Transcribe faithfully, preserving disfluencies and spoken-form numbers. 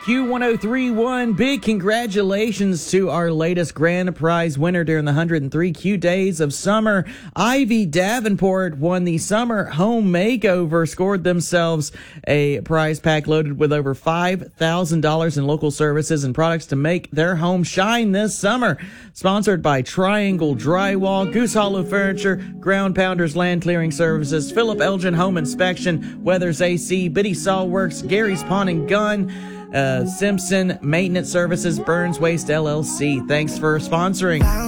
Q one oh three point one. Big congratulations to our latest grand prize winner during the one hundred three Q days of summer. Ivy Davenport won the summer home makeover, scored themselves a prize pack loaded with over five thousand dollars in local services and products to make their home shine this summer. Sponsored by Triangle Drywall, Goose Hollow Furniture, Ground Pounders Land Clearing Services, Philip Elgin Home Inspection, Weathers A C, Biddy Sawworks, Gary's Pawn and Gun, uh, Simpson Maintenance Services, Burns Waste L L C. Thanks for sponsoring.